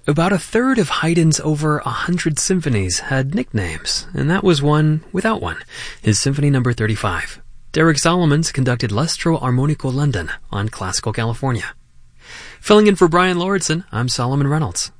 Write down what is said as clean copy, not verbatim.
About a third of Haydn's over 100 symphonies had nicknames, and that was one without one, his Symphony No. 35. Derek Solomons conducted L'Estro Armonico London on Classical California. Filling in for Brian Lauritsen, I'm Solomon Reynolds.